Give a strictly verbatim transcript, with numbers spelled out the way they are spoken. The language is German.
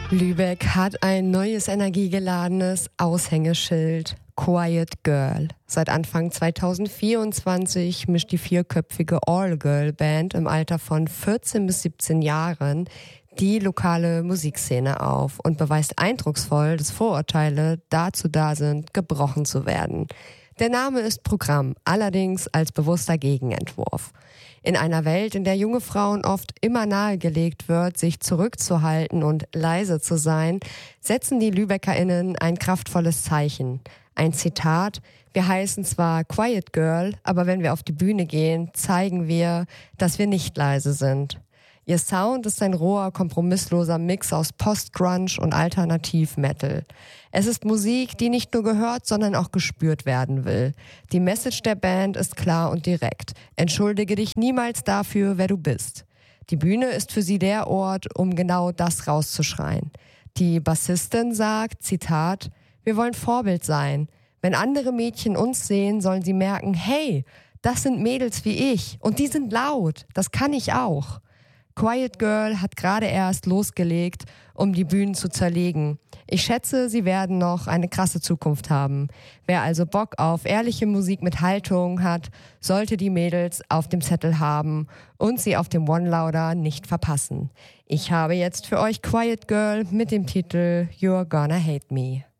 Lübeck hat ein neues energiegeladenes Aushängeschild. Quiet Girl. Seit Anfang zwanzig vierundzwanzig mischt die vierköpfige All-Girl-Band im Alter von vierzehn bis siebzehn Jahren die lokale Musikszene auf und beweist eindrucksvoll, dass Vorurteile dazu da sind, gebrochen zu werden. Der Name ist Programm, allerdings als bewusster Gegenentwurf. In einer Welt, in der junge Frauen oft immer nahegelegt wird, sich zurückzuhalten und leise zu sein, setzen die LübeckerInnen ein kraftvolles Zeichen. Ein Zitat: Wir heißen zwar Quiet Girl, aber wenn wir auf die Bühne gehen, zeigen wir, dass wir nicht leise sind. Ihr Sound ist ein roher, kompromissloser Mix aus Post-Grunge und Alternativ-Metal. Es ist Musik, die nicht nur gehört, sondern auch gespürt werden will. Die Message der Band ist klar und direkt. Entschuldige dich niemals dafür, wer du bist. Die Bühne ist für sie der Ort, um genau das rauszuschreien. Die Bassistin sagt, Zitat: Wir wollen Vorbild sein. Wenn andere Mädchen uns sehen, sollen sie merken, hey, das sind Mädels wie ich und die sind laut, das kann ich auch. Quiet Girl hat gerade erst losgelegt, um die Bühnen zu zerlegen. Ich schätze, sie werden noch eine krasse Zukunft haben. Wer also Bock auf ehrliche Musik mit Haltung hat, sollte die Mädels auf dem Zettel haben und sie auf dem One Louder nicht verpassen. Ich habe jetzt für euch Quiet Girl mit dem Titel You're Gonna Hate Me.